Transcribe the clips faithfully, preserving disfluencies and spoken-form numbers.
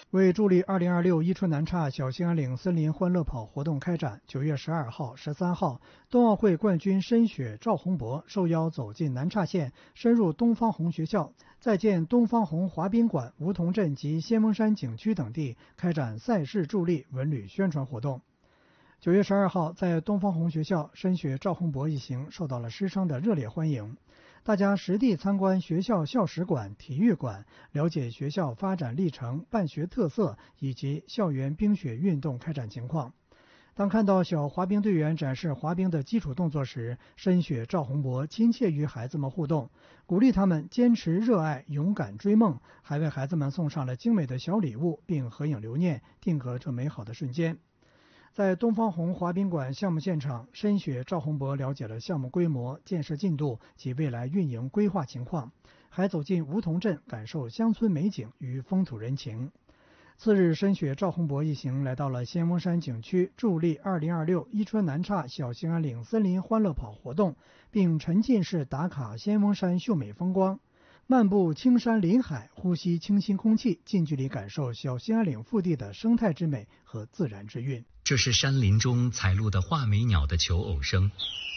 为助力二零二六伊春南岔小兴安岭森林欢乐跑活动开展，九月十二号、十三号，冬奥会冠军申雪、赵宏博受邀走进南岔县，深入东方红学校，再见东方红滑冰馆、梧桐镇及仙翁山景区等地，开展赛事助力文旅宣传活动。九月十二号，在东方红学校，申雪、赵宏博一行受到了师生的热烈欢迎。大家实地参观学校校史馆、体育馆，了解学校发展历程、办学特色以及校园冰雪运动开展情况。当看到小滑冰队员展示滑冰的基础动作时，申雪、赵宏博亲切与孩子们互动，鼓励他们坚持热爱、勇敢追梦，还为孩子们送上了精美的小礼物，并合影留念，定格这美好的瞬间。在东方红滑冰馆项目现场，申雪、赵宏博了解了项目规模、建设进度及未来运营规划情况，还走进梧桐镇感受乡村美景与风土人情。次日，申雪、赵宏博一行来到了仙翁山景区，助力二零二六伊春南岔小兴安岭森林欢乐跑活动，并沉浸式打卡仙翁山秀美风光。漫步青山林海，呼吸清新空气，近距离感受小兴安岭腹地的生态之美和自然之韵。 这是山林中采录的画眉鸟的求偶声，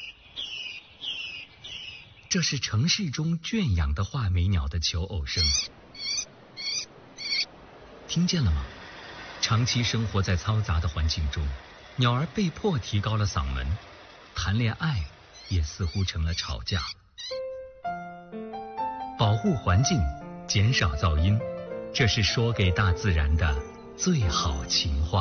这是城市中圈养的画眉鸟的求偶声。听见了吗？长期生活在嘈杂的环境中，鸟儿被迫提高了嗓门，谈恋爱也似乎成了吵架。保护环境，减少噪音，这是说给大自然的最好情话。